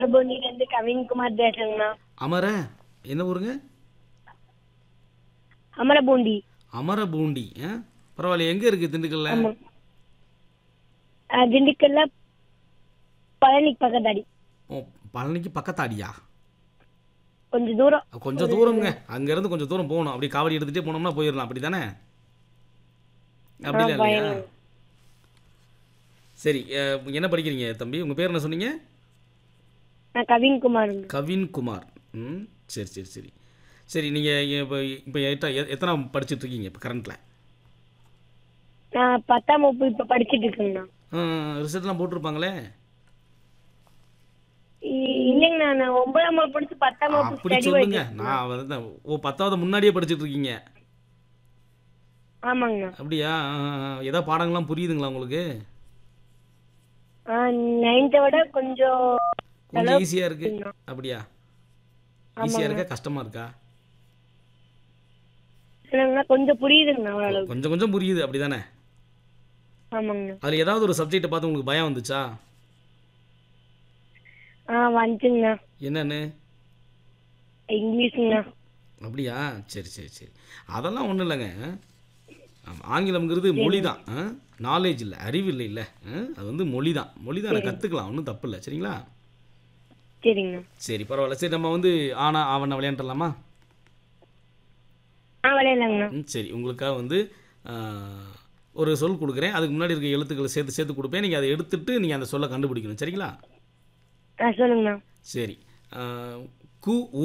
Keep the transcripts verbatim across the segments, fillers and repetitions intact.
அமரபூண்டியிலிருந்து கவின்குமார் பேசுறேங்கண்ணா. அமர என்ன ஊருங்க? அமரபூண்டி. அமரபூண்டி. ஆ பரவாயில்ல. எங்கே இருக்குது திண்டுக்கல்ல? ஆமா. அஹ், திண்டுக்கல்ல பழனி பக்கத்தாடி. ஓ, பழனிக்கு பக்கத்தாடியா? கொஞ்சம் தூரம். கொஞ்சம் தூரங்க. அங்கேருந்து கொஞ்சம் தூரம் போகணும். அப்படி காவடி எடுத்துகிட்டே போனோம்னா போயிடலாம். அப்படி தானே? அப்படிலாம் இல்லையா? பயணம். சரி. அஹ், என்ன படிக்கிறீங்க தம்பி? உங்கள் பேர் என்ன சொன்னீங்க? நான் கவின்குமார். கவின்குமார். ம் சரி சரி சரி சரி. நீங்கள் இப்போ இப்போ எட்ட எத்தனை படிச்சுட்டு இருக்கீங்க இப்போ கரண்ட்டில்? நான் பத்தாம் வகுப்பு இப்ப படிச்சிட்டு இருக்கேங்கண்ணா. ரிசல்ட்லாம் போட்டிருப்பாங்களே. இ- இல்லைங்கண்ணா, நான் ஒன்பதாம் வகுப்பு படிச்சு பத்தாம் வகுப்பு அப்படி ஸ்டடி சொல்லுங்க. போயிட்டு. நான் வந்து ஓ பத்தாவது முன்னாடியே படிச்சுட்டு இருக்கீங்க. ஆமாங்கண்ணா. அப்படியா? ஏதாவது பாடங்கள்லாம் புரியுதுங்களா உங்களுக்கு? நைன்த்தை விட கொஞ்சம் கொஞ்சம் ஈஸியாக இருக்கு. அளவுக்கு. அப்படியா? ஈஸியாக இருக்கா கஷ்டமாக இருக்கா? இல்லைங்கண்ணா, கொஞ்சம் புரியுதுங்கண்ணா ஓரளவுக்கு. கொஞ்சம் கொஞ்சம் புரியுது. அப்படி தானே? ஆமாங்கண்ணா. அதில் ஏதாவது ஒரு சப்ஜெக்டை பார்த்து உங்களுக்கு பயம் வந்துச்சா? ஆ வந்துச்சுங்கண்ணா. என்னன்னு? இங்கிலீஷுங்கண்ணா. அப்படியா? சரி சரி சரி. அதெல்லாம் ஒன்றும் இல்லைங்க. ஆமாம், ஆங்கிலம்ங்கிறது மொழி தான். நாலேஜ் இல்லை, அறிவு இல்லை இல்லை. அது வந்து மொழி தான். மொழி தான் கற்றுக்கலாம். ஒன்றும் தப்பு இல்லை. சரிங்களா? சரிங்கண்ணா. சரி பரவாயில்ல. சரி, நம்ம வந்து ஆனா ஆவண விளையாண்டுலாமா? ஆ விளையாடலாங்கண்ணா. ம் சரி. உங்களுக்காக வந்து ஆ, ஒரு சொல் கொடுக்குறேன். அதுக்கு முன்னாடி இருக்க எழுத்துக்களை சேர்த்து சேர்த்து கொடுப்பேன். நீங்கள் அதை எடுத்துட்டு நீங்கள் அந்த சொல்லை கண்டுபிடிக்கணும். சரிங்களா? ஆ சொல்லுங்கண்ணா. சரி. ஆ, கு உ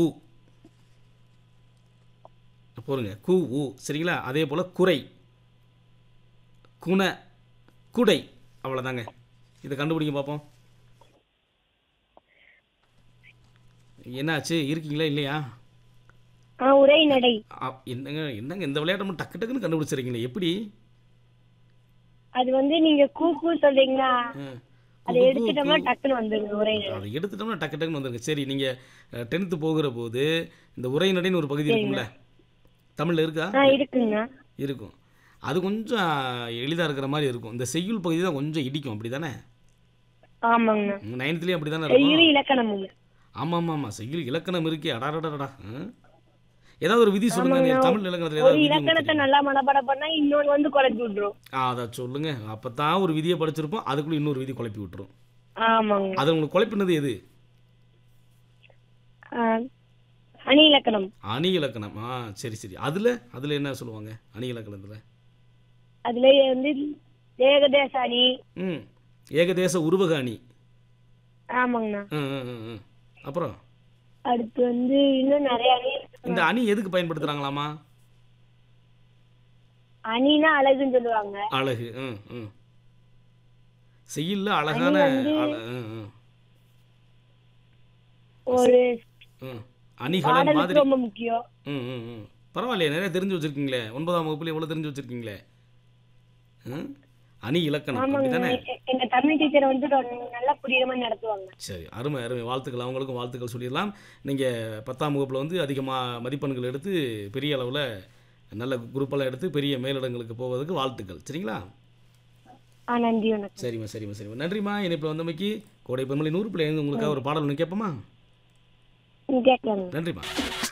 போருங்க. கு உ. சரிங்களா? அதே போல் குறை, குண, குடை. அவ்வளோதாங்க. இதை கண்டுபிடிக்க பார்ப்போம். என்னாச்சு? இருக்கீங்களா இல்லையா? ஆ உரை நடை. ஆ, என்னங்க என்னங்க இந்த விளையாட்டை மட்டும் டக்கு டக்குன்னு கண்டுபிடிச்சிருக்கீங்களே எப்படி? அது வந்து நீங்க கூ கூ சொல்றீங்களா, ம். அதை எடுத்துட்டோம்னா டக்குன்னு வந்துருங்க உரை நடை. அதை எடுத்துட்டோம்னா டக்கு டக்குன்னு வந்துருங்க. சரி, நீங்கள் டென்த்து போகிற போது இந்த உரைநடைன்னு ஒரு பகுதி இருக்கும்ல, தமிழில் இருக்கா? ஆ இருக்குங்கண்ணா. இருக்கும். அது கொஞ்சம் எளிதாக இருக்கிற மாதிரி இருக்கும். இந்த செய்யுள் பகுதி தான் கொஞ்சம் இடிக்கும். அப்படி தானே? ஆமாங்கண்ணா. நைன்த்துலேயும் அப்படி தானே செய்யுள் இருக்கும்? இலக்கணமுங்க. ஆமாம் ஆமாம் ஆமாம். செய்யுள் இலக்கணம் இருக்கே. அடாடடா. ஏதாவது ஒரு விதி சொல்லுங்க. ஆமாங்கண்ணா. தமிழ் இலக்கணத்தில் ஒரு ஏதாவது விதி இலக்கணத்தை உங்களுக்கு தெரியுமா? நல்லா மனப்பாடம் பண்ணா இன்னொன்னு வந்து குறைச்சி விட்டுரும். ஆ, அதை சொல்லுங்க. அப்போ தான் ஒரு விதியை படிச்சிருப்போம். அதுக்குள்ளே இன்னொரு விதி குழப்பி விட்டுரும். ஆமாங்க. அது உங்களுக்கு குழப்பினது எது? ஆ, அணி இலக்கணம். அணி இலக்கணம். ஆ சரி சரி. அதில் அதில் என்ன சொல்லுவாங்க அணி இலக்கணத்தில்? அதுல வந்து ஏகதேச அணி. ம் ஏகதேச உருவக அணி. ஆமாங்கண்ணா. ம் ம், ம், ம். அப்புறம் அடுத்து வந்து இன்னும் நிறைய அணி இருக்குண்ணா. இந்த அணி எதுக்கு பயன்படுத்துகிறாங்களாமா? அணினா அழகுன்னு சொல்லுவாங்க. அழகு. ம் ம். செய்யுள்ல அழகான அணி வந்து அழ- ம், ம், ஒரு ம். அணிகலன் பாடலுக்கு மாதிரி. ரொம்ப முக்கியம். ம் ம் ம். பரவாயில்லையே, நிறைய தெரிஞ்சு வச்சுருக்கீங்களே. ஒன்பதாம் வகுப்புல எவ்வளோ தெரிஞ்சு வச்சுருக்கீங்களே. ம் அணி இலக்கணம். அப்படி ஆமாங்க. தானே? எ- எங்க தமிழ் டீச்சர் வந்து ரொ- நல்லா புரியுற மாதிரி நடத்துவாங்க. சரி, அருமை அருமை. வாழ்த்துக்கள். அவங்களுக்கும் வாழ்த்துக்கள் சொல்லிடலாம். நீங்கள் பத்தாம் வகுப்பில் வந்து அதிகமாக மதிப்பெண்கள் எடுத்து பெரிய அளவில் நல்ல குரூப்பெல்லாம் எடுத்து பெரிய மேலிடங்களுக்கு போவதற்கு வாழ்த்துக்கள். சரிங்களா? ஆ நன்றி, வணக்கம். சரிம்மா சரிம்மா சரிம்மா. நன்றிம்மா. இணைப்பில் வந்தமைக்கு கோடை பெருமலை நூறு பிள்ளை உங்களுக்காக ஒரு பாடல் ஒன்று கேட்போமா? கேட்கலாங்க. நன்றிம்மா.